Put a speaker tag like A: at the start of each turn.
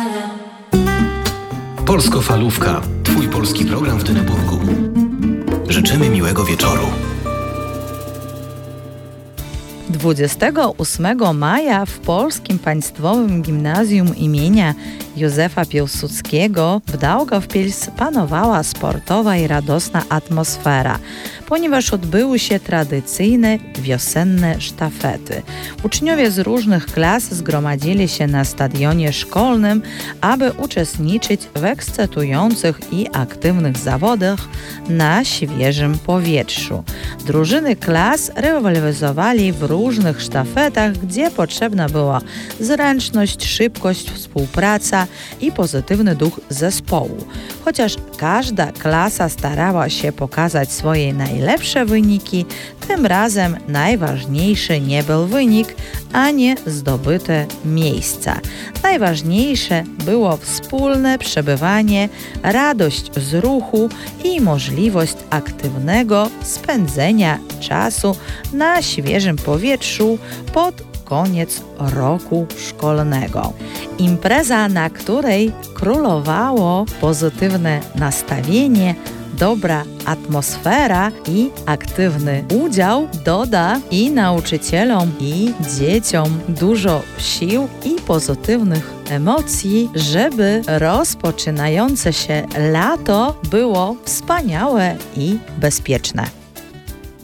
A: Polsko-Falówka. Twój polski program w Dyneburgu. Życzymy miłego wieczoru.
B: 28 maja w Polskim Państwowym Gimnazjum imienia Józefa Piłsudskiego w Daugavpils panowała sportowa i radosna atmosfera, ponieważ odbyły się tradycyjne wiosenne sztafety. Uczniowie z różnych klas zgromadzili się na stadionie szkolnym, aby uczestniczyć w ekscytujących i aktywnych zawodach na świeżym powietrzu. Drużyny klas rywalizowali w różnych sztafetach, gdzie potrzebna była zręczność, szybkość, współpraca i pozytywny duch zespołu. Chociaż każda klasa starała się pokazać swoje najlepsze wyniki, tym razem najważniejszy nie był wynik, a nie zdobyte miejsca. Najważniejsze było wspólne przebywanie, radość z ruchu i możliwość aktywnego spędzenia czasu na świeżym powietrzu pod koniec roku szkolnego. Impreza, na której królowało pozytywne nastawienie, dobra atmosfera i aktywny udział doda i nauczycielom, i dzieciom dużo sił i pozytywnych emocji, żeby rozpoczynające się lato było wspaniałe i bezpieczne.